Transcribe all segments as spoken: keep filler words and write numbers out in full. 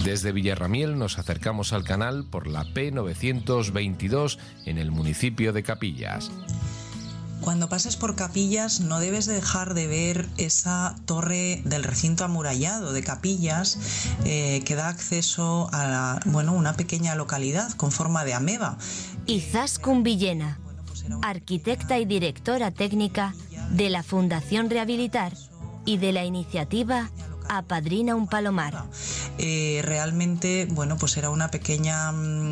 Desde Villarramiel nos acercamos al canal por la P novecientos veintidós en el municipio de Capillas. Cuando pases por Capillas no debes dejar de ver esa torre del recinto amurallado de Capillas eh, que da acceso a la, bueno, una pequeña localidad con forma de ameba. Izaskun Villena, arquitecta y directora técnica de la Fundación Rehabilitar y de la iniciativa Apadrina un Palomar. Eh, realmente, bueno, pues era una pequeña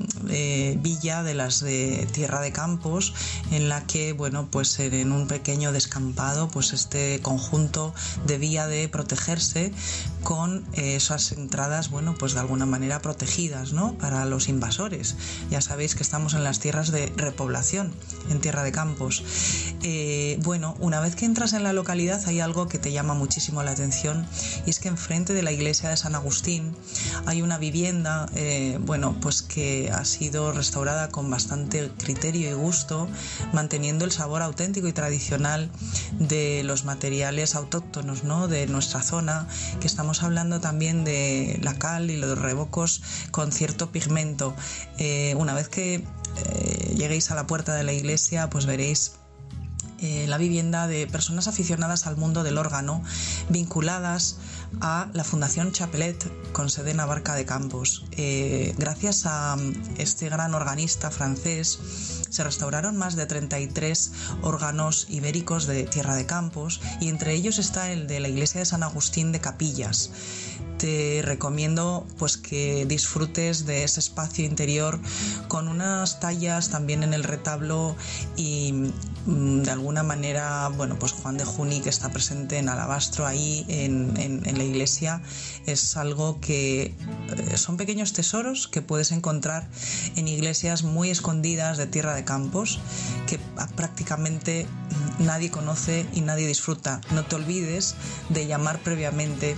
eh, villa de las de Tierra de Campos, en la que, bueno, pues en un pequeño descampado, pues este conjunto debía de protegerse con eh, esas entradas, bueno, pues de alguna manera protegidas, ¿no?, para los invasores. Ya sabéis que estamos en las tierras de repoblación, en Tierra de Campos. Eh, bueno, una vez que entras en la localidad hay algo que te llama muchísimo la atención, y es que enfrente de la iglesia de San Agustín hay una vivienda, eh, bueno, pues que ha sido restaurada con bastante criterio y gusto, manteniendo el sabor auténtico y tradicional de los materiales autóctonos, ¿no?, de nuestra zona, que estamos hablando también de la cal y los revocos con cierto pigmento. Eh, una vez que eh, lleguéis a la puerta de la iglesia, pues veréis Eh, la vivienda de personas aficionadas al mundo del órgano, vinculadas a la Fundación Chapelet, con sede en Abarca de Campos. Eh, gracias a este gran organista francés se restauraron más de treinta y tres órganos ibéricos de Tierra de Campos, y entre ellos está el de la iglesia de San Agustín de Capillas. Te recomiendo pues que disfrutes de ese espacio interior con unas tallas también en el retablo, y de alguna manera, bueno, pues Juan de Juni, que está presente en alabastro ahí en, en, en la iglesia, es algo que eh, son pequeños tesoros que puedes encontrar en iglesias muy escondidas de Tierra de Campos, que prácticamente nadie conoce y nadie disfruta. No te olvides de llamar previamente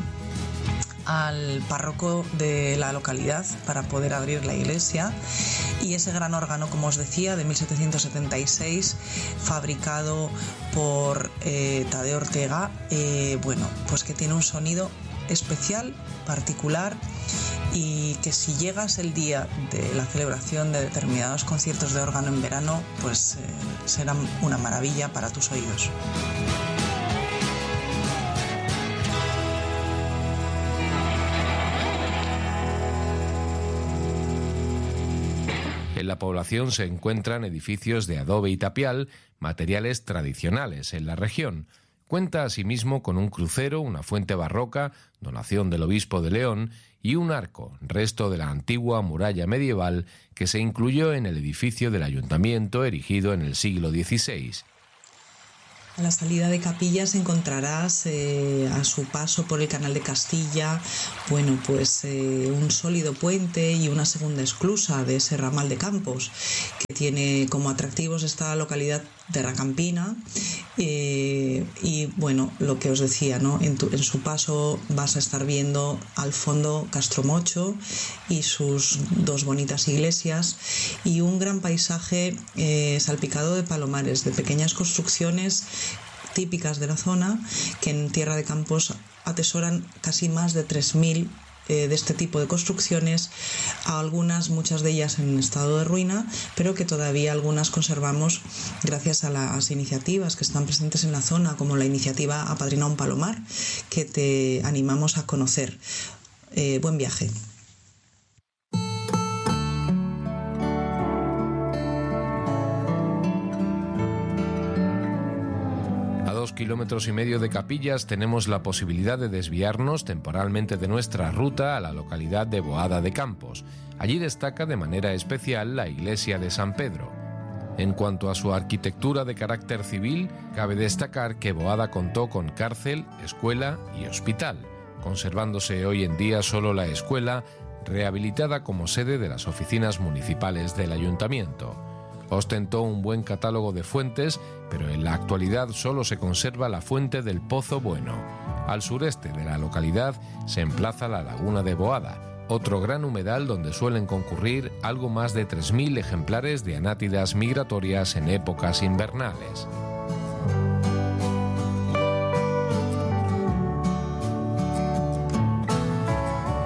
al párroco de la localidad para poder abrir la iglesia. Y ese gran órgano, como os decía, de mil setecientos setenta y seis, fabricado por eh, Tadeo Ortega, eh, bueno, pues que tiene un sonido especial, particular, y que si llegas el día de la celebración de determinados conciertos de órgano en verano, pues eh, será una maravilla para tus oídos. En la población se encuentran edificios de adobe y tapial, materiales tradicionales en la región. Cuenta asimismo con un crucero, una fuente barroca, donación del obispo de León, y un arco, resto de la antigua muralla medieval que se incluyó en el edificio del ayuntamiento erigido en el siglo dieciséis. A la salida de Capillas encontrarás eh, a su paso por el Canal de Castilla, bueno, pues eh, un sólido puente y una segunda esclusa de ese ramal de Campos, que tiene como atractivos esta localidad de Racampina, eh, y bueno, lo que os decía, ¿no? En, tu, en su paso vas a estar viendo al fondo Castromocho y sus dos bonitas iglesias, y un gran paisaje eh, salpicado de palomares, de pequeñas construcciones típicas de la zona, que en Tierra de Campos atesoran casi más de tres mil eh, de este tipo de construcciones, algunas, muchas de ellas en estado de ruina, pero que todavía algunas conservamos gracias a las iniciativas que están presentes en la zona, como la iniciativa Apadrina un Palomar, que te animamos a conocer. Eh, buen viaje. Dos kilómetros y medio de Capillas tenemos la posibilidad de desviarnos temporalmente de nuestra ruta a la localidad de Boada de Campos. Allí destaca de manera especial la iglesia de San Pedro. En cuanto a su arquitectura de carácter civil, cabe destacar que Boada contó con cárcel, escuela y hospital, conservándose hoy en día solo la escuela, rehabilitada como sede de las oficinas municipales del ayuntamiento. Ostentó un buen catálogo de fuentes, pero en la actualidad solo se conserva la fuente del Pozo Bueno. Al sureste de la localidad se emplaza la laguna de Boada, otro gran humedal donde suelen concurrir algo más de tres mil ejemplares de anátidas migratorias en épocas invernales.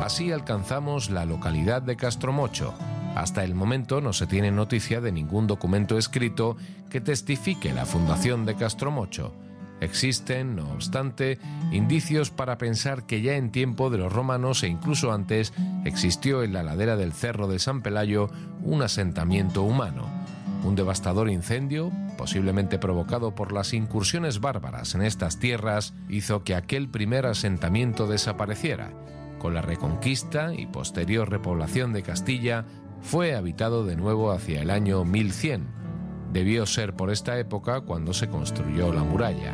Así alcanzamos la localidad de Castromocho. Hasta el momento no se tiene noticia de ningún documento escrito que testifique la fundación de Castromocho. Existen, no obstante, indicios para pensar que ya en tiempo de los romanos e incluso antes existió en la ladera del Cerro de San Pelayo un asentamiento humano. Un devastador incendio, posiblemente provocado por las incursiones bárbaras en estas tierras, hizo que aquel primer asentamiento desapareciera. Con la Reconquista y posterior repoblación de Castilla, fue habitado de nuevo hacia el año mil cien. Debió ser por esta época cuando se construyó la muralla.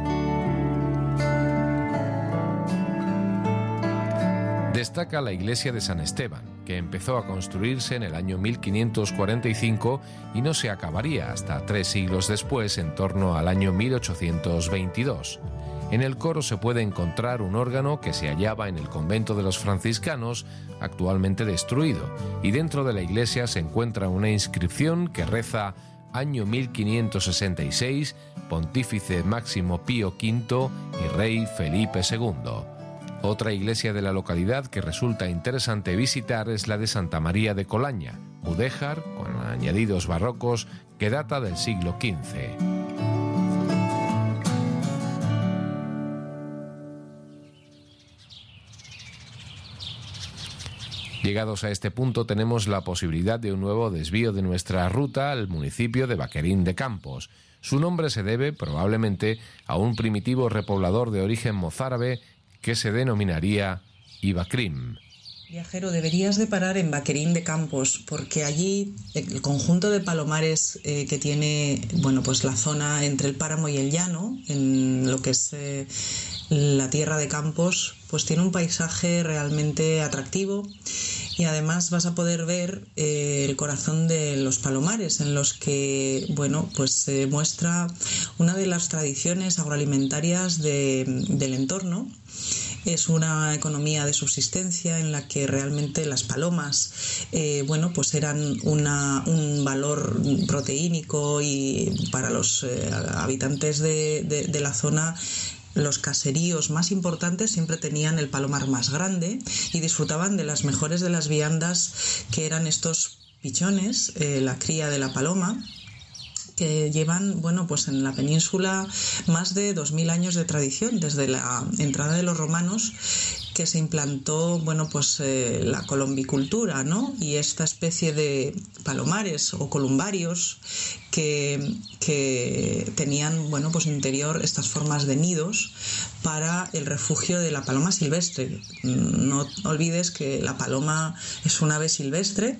Destaca la iglesia de San Esteban, que empezó a construirse en el año mil quinientos cuarenta y cinco y no se acabaría hasta tres siglos después, en torno al año mil ochocientos veintidós. En el coro se puede encontrar un órgano que se hallaba en el convento de los franciscanos, actualmente destruido, y dentro de la iglesia se encuentra una inscripción que reza año mil quinientos sesenta y seis, Pontífice Máximo Pío quinto y Rey Felipe segundo. Otra iglesia de la localidad que resulta interesante visitar es la de Santa María de Colaña, mudéjar con añadidos barrocos que data del siglo quince. Llegados a este punto tenemos la posibilidad de un nuevo desvío de nuestra ruta al municipio de Vaquerín de Campos. Su nombre se debe probablemente a un primitivo repoblador de origen mozárabe que se denominaría Ibacrim. Viajero, deberías de parar en Vaquerín de Campos, porque allí el conjunto de palomares eh, que tiene, bueno, pues la zona entre el páramo y el llano, en lo que es eh, la tierra de Campos, pues tiene un paisaje realmente atractivo, y además vas a poder ver eh, el corazón de los palomares, en los que, bueno, pues se muestra una de las tradiciones agroalimentarias de, del entorno. Es una economía de subsistencia en la que realmente las palomas, eh, bueno, pues eran una, un valor proteínico, y para los eh, habitantes de, de, de la zona, los caseríos más importantes siempre tenían el palomar más grande y disfrutaban de las mejores de las viandas, que eran estos pichones, eh, la cría de la paloma, que llevan, bueno, pues en la península más de dos mil años de tradición, desde la entrada de los romanos, que se implantó, bueno, pues eh, la colombicultura, ¿no? Y esta especie de palomares o columbarios que, que tenían, bueno, pues interior estas formas de nidos para el refugio de la paloma silvestre. No olvides que la paloma es un ave silvestre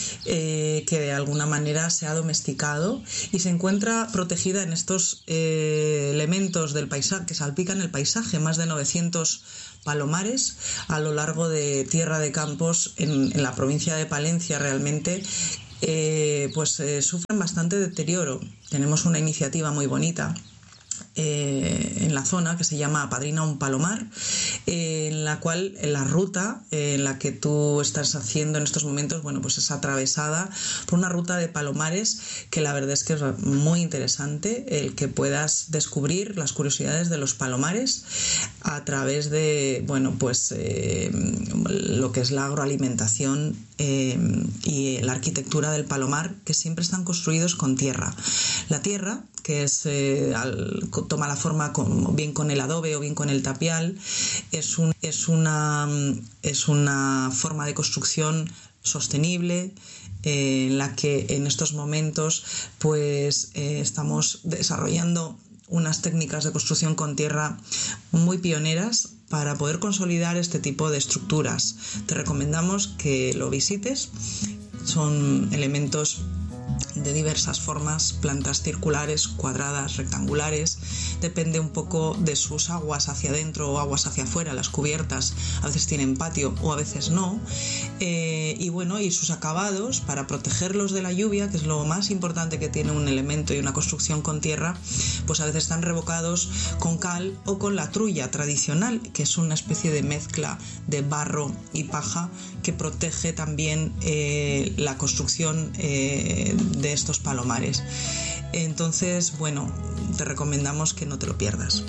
eh, que de alguna manera se ha domesticado y se encuentra protegida en estos eh, elementos del paisaje que salpican el paisaje. Más de novecientos palomares a lo largo de Tierra de Campos en, en la provincia de Palencia realmente eh, pues eh, sufren bastante deterioro. Tenemos una iniciativa muy bonita Eh, en la zona que se llama Apadrina un Palomar, eh, en la cual en la ruta eh, en la que tú estás haciendo en estos momentos, bueno, pues es atravesada por una ruta de palomares que la verdad es que es muy interesante el que puedas descubrir las curiosidades de los palomares a través de, bueno, pues eh, lo que es la agroalimentación eh, y la arquitectura del palomar, que siempre están construidos con tierra. La tierra, que es eh, al, toma la forma con, bien con el adobe o bien con el tapial, es, un, es, una, es una forma de construcción sostenible eh, en la que en estos momentos pues eh, estamos desarrollando unas técnicas de construcción con tierra muy pioneras para poder consolidar este tipo de estructuras. Te recomendamos que lo visites. Son elementos de diversas formas, plantas circulares, cuadradas, rectangulares, depende un poco de sus aguas hacia adentro o aguas hacia afuera. Las cubiertas a veces tienen patio o a veces no, eh, y bueno, y sus acabados para protegerlos de la lluvia, que es lo más importante que tiene un elemento y una construcción con tierra, pues a veces están revocados con cal o con la trulla tradicional, que es una especie de mezcla de barro y paja que protege también eh, la construcción eh, de estos palomares. Entonces, bueno, te recomendamos que no te lo pierdas.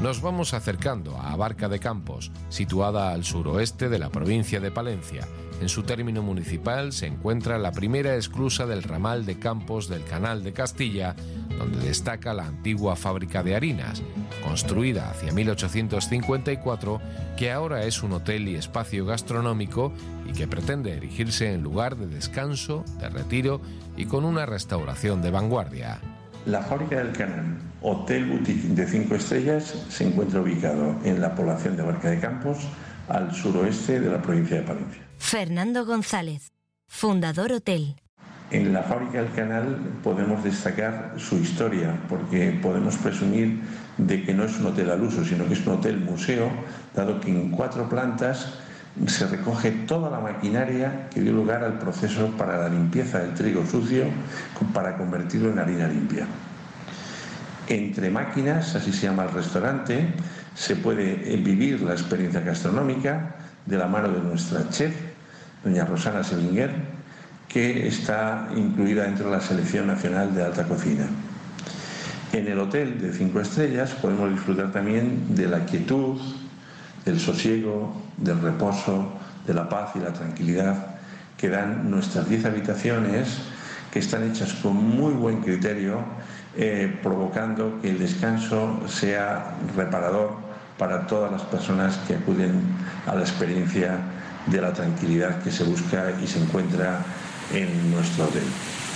Nos vamos acercando a Abarca de Campos, situada al suroeste de la provincia de Palencia. En su término municipal se encuentra la primera esclusa del ramal de Campos del Canal de Castilla, donde destaca la antigua fábrica de harinas, construida hacia mil ochocientos cincuenta y cuatro, que ahora es un hotel y espacio gastronómico y que pretende erigirse en lugar de descanso, de retiro y con una restauración de vanguardia. La fábrica del Canal, hotel boutique de cinco estrellas, se encuentra ubicado en la población de Abarca de Campos, al suroeste de la provincia de Palencia. Fernando González, fundador hotel. En la fábrica del Canal podemos destacar su historia, porque podemos presumir de que no es un hotel al uso, sino que es un hotel museo, dado que en cuatro plantas se recoge toda la maquinaria que dio lugar al proceso para la limpieza del trigo sucio para convertirlo en harina limpia. Entre máquinas, así se llama el restaurante, se puede vivir la experiencia gastronómica de la mano de nuestra chef, doña Rosana Sevinguer, que está incluida dentro de la Selección Nacional de Alta Cocina. En el hotel de cinco estrellas podemos disfrutar también de la quietud, del sosiego, del reposo, de la paz y la tranquilidad que dan nuestras diez habitaciones, que están hechas con muy buen criterio, eh, provocando que el descanso sea reparador para todas las personas que acuden a la experiencia de la tranquilidad que se busca y se encuentra en nuestro hotel.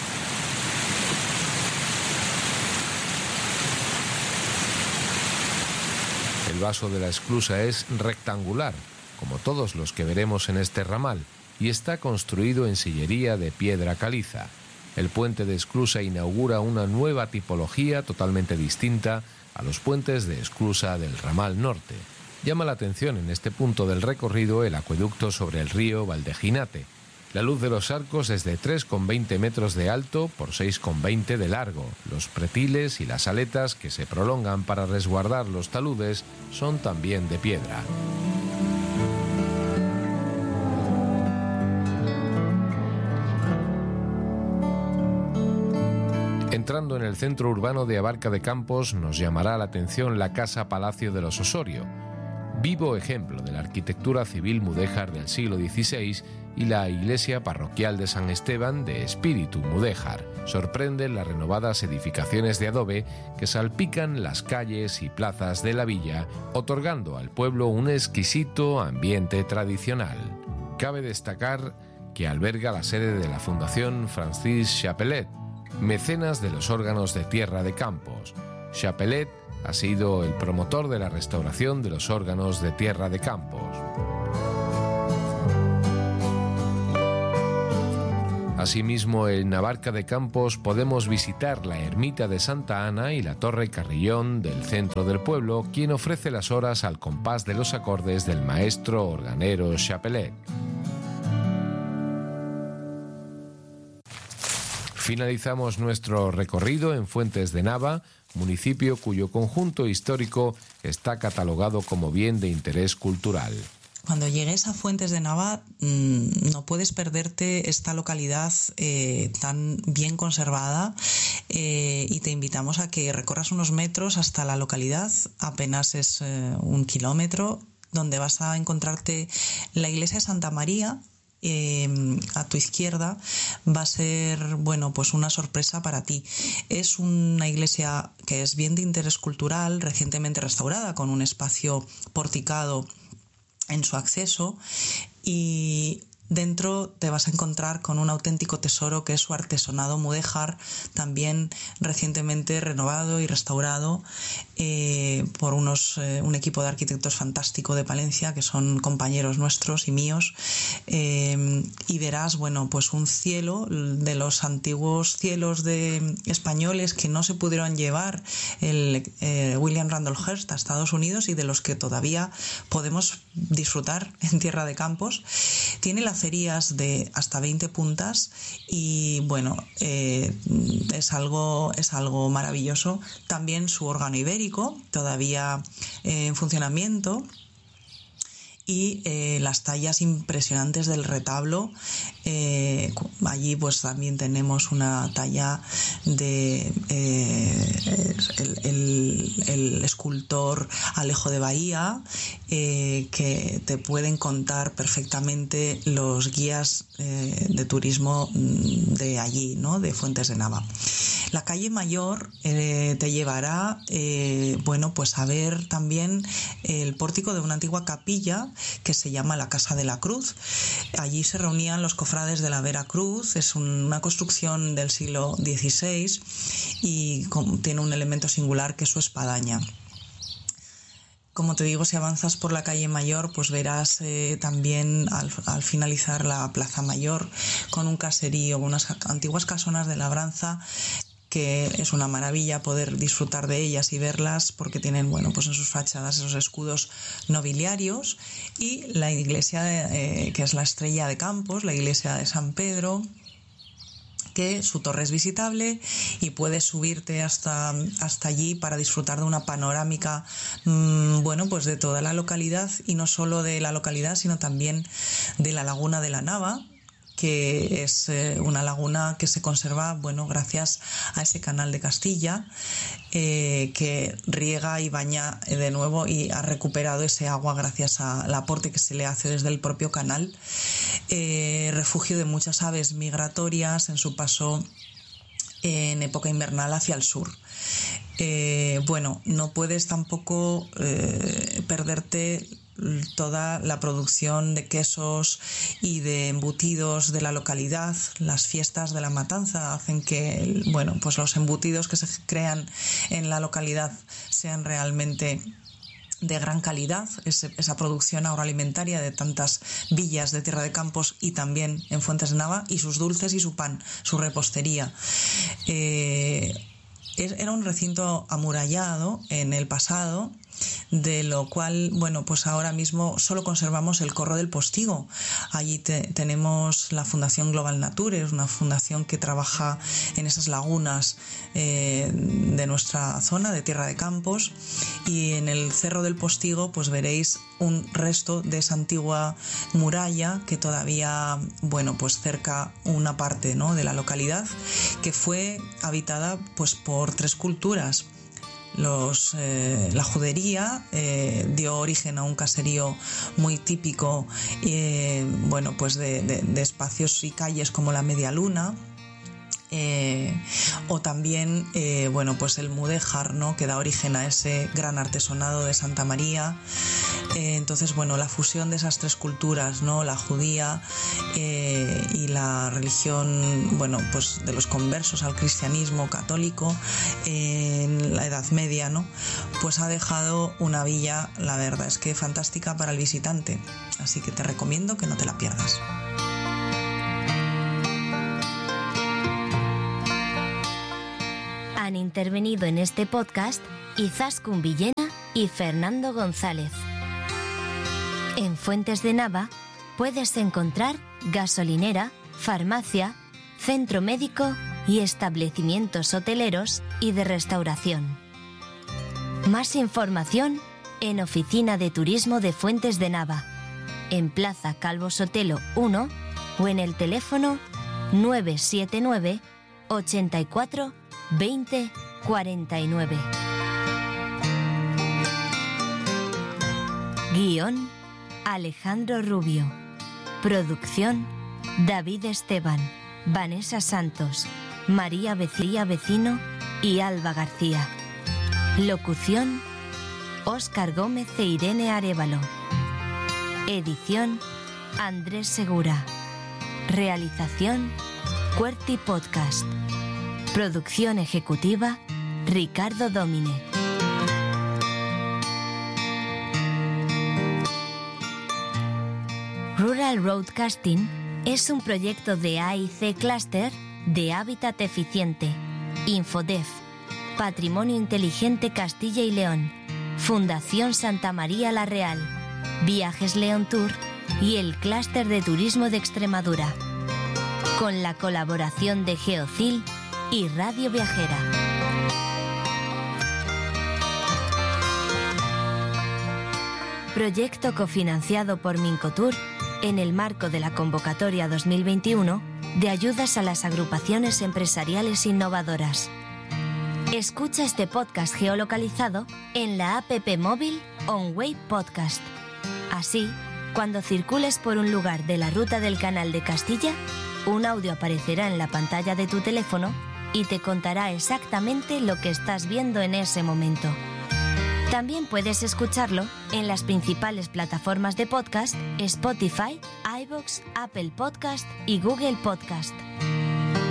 El vaso de la esclusa es rectangular, como todos los que veremos en este ramal, y está construido en sillería de piedra caliza. El puente de esclusa inaugura una nueva tipología totalmente distinta a los puentes de esclusa del ramal norte. Llama la atención en este punto del recorrido el acueducto sobre el río Valdejinate. La luz de los arcos es de tres coma veinte metros de alto por seis coma veinte de largo. Los pretiles y las aletas que se prolongan para resguardar los taludes son también de piedra. Entrando en el centro urbano de Abarca de Campos nos llamará la atención la Casa Palacio de los Osorio, vivo ejemplo de la arquitectura civil mudéjar del siglo dieciséis, y la iglesia parroquial de San Esteban de espíritu mudéjar. Sorprenden las renovadas edificaciones de adobe que salpican las calles y plazas de la villa, otorgando al pueblo un exquisito ambiente tradicional. Cabe destacar que alberga la sede de la Fundación Francis Chapelet, mecenas de los órganos de Tierra de Campos. Chapelet ha sido el promotor de la restauración de los órganos de Tierra de Campos. Asimismo, en Abarca de Campos podemos visitar la ermita de Santa Ana y la Torre Carrillón del centro del pueblo, quien ofrece las horas al compás de los acordes del maestro organero Chapelet. Finalizamos nuestro recorrido en Fuentes de Nava, municipio cuyo conjunto histórico está catalogado como bien de interés cultural. Cuando llegues a Fuentes de Nava mmm, no puedes perderte esta localidad eh, tan bien conservada eh, y te invitamos a que recorras unos metros hasta la localidad, apenas es eh, un kilómetro, donde vas a encontrarte la iglesia de Santa María. Eh, a tu izquierda va a ser, bueno, pues una sorpresa para ti. Es una iglesia que es bien de interés cultural, recientemente restaurada, con un espacio porticado en su acceso, y dentro te vas a encontrar con un auténtico tesoro que es su artesonado mudéjar, también recientemente renovado y restaurado eh, por unos, eh, un equipo de arquitectos fantástico de Palencia, que son compañeros nuestros y míos, eh, y verás, bueno, pues un cielo de los antiguos cielos de españoles que no se pudieron llevar el eh, William Randolph Hearst a Estados Unidos y de los que todavía podemos disfrutar en Tierra de Campos. Tiene la cerías de hasta veinte puntas y bueno, eh, es algo, es algo maravilloso. También su órgano ibérico, todavía eh, en funcionamiento. y eh, las tallas impresionantes del retablo. Eh, allí pues también tenemos una talla de eh, el, el, el escultor Alejo de Bahía, eh, que te pueden contar perfectamente los guías eh, de turismo de allí, ¿no? De Fuentes de Nava. La calle Mayor eh, te llevará eh, bueno, pues a ver también el pórtico de una antigua capilla que se llama la Casa de la Cruz. Allí se reunían los cofrades de la Veracruz. Es una construcción del siglo dieciséis y tiene un elemento singular que es su espadaña. Como te digo, si avanzas por la calle Mayor, pues verás eh, también al, al finalizar la Plaza Mayor con un caserío, unas antiguas casonas de labranza, que es una maravilla poder disfrutar de ellas y verlas porque tienen, bueno, pues en sus fachadas esos escudos nobiliarios, y la iglesia eh, que es la Estrella de Campos, la iglesia de San Pedro, que su torre es visitable y puedes subirte hasta, hasta allí para disfrutar de una panorámica mmm, bueno, pues de toda la localidad, y no solo de la localidad sino también de la Laguna de la Nava, que es eh, una laguna que se conserva, bueno, gracias a ese canal de Castilla, eh, que riega y baña de nuevo y ha recuperado ese agua gracias al aporte que se le hace desde el propio canal. Eh, refugio de muchas aves migratorias en su paso en época invernal hacia el sur. Eh, bueno, no puedes tampoco eh, perderte toda la producción de quesos y de embutidos de la localidad. Las fiestas de la matanza hacen que, bueno, pues los embutidos que se crean en la localidad sean realmente de gran calidad. Ese, esa producción agroalimentaria de tantas villas de Tierra de Campos y también en Fuentes de Nava, y sus dulces y su pan, su repostería. Eh, era un recinto amurallado en el pasado, de lo cual, bueno, pues ahora mismo solo conservamos el corro del Postigo. Allí te, tenemos la Fundación Global Nature, es una fundación que trabaja en esas lagunas eh, de nuestra zona de Tierra de Campos, y en el Cerro del Postigo pues veréis un resto de esa antigua muralla que todavía, bueno, pues cerca una parte, ¿no?, de la localidad, que fue habitada pues por tres culturas. Los, eh, la judería eh, dio origen a un caserío muy típico, eh, bueno, pues de, de, de espacios y calles como la Media Luna. Eh, o también eh, bueno, pues el mudéjar, ¿no?, que da origen a ese gran artesonado de Santa María. Eh, entonces, bueno, la fusión de esas tres culturas, ¿no?, la judía eh, y la religión, bueno, pues de los conversos al cristianismo católico eh, en la Edad Media, ¿no?, pues ha dejado una villa, la verdad es que fantástica para el visitante. Así que te recomiendo que no te la pierdas. Han intervenido en este podcast Izaskun Villena y Fernando González. En Fuentes de Nava puedes encontrar gasolinera, farmacia, centro médico y establecimientos hoteleros y de restauración. Más información en Oficina de Turismo de Fuentes de Nava, en Plaza Calvo Sotelo uno, o en el teléfono nueve siete nueve, ochenta y cuatro, veinte, cuarenta y nueve. Guión: Alejandro Rubio. Producción: David Esteban, Vanessa Santos, María Becía Vecino y Alba García. Locución: Óscar Gómez e Irene Arévalo. Edición: Andrés Segura. Realización: Cuerti Podcast. Producción ejecutiva: Ricardo Domine. Rural Roadcasting es un proyecto de A I C Cluster de Hábitat Eficiente, Infodef, Patrimonio Inteligente Castilla y León, Fundación Santa María La Real, Viajes León Tour y el Clúster de Turismo de Extremadura, con la colaboración de Geocil y Radio Viajera. proyecto cofinanciado por Mincotur en el marco de la convocatoria dos mil veintiuno de ayudas a las agrupaciones empresariales innovadoras. Escucha este podcast geolocalizado en la app móvil OnWay Podcast. Así, cuando circules por un lugar de la ruta del Canal de Castilla, un audio aparecerá en la pantalla de tu teléfono y te contará exactamente lo que estás viendo en ese momento. También puedes escucharlo en las principales plataformas de podcast, Spotify, iVoox, Apple Podcast y Google Podcast.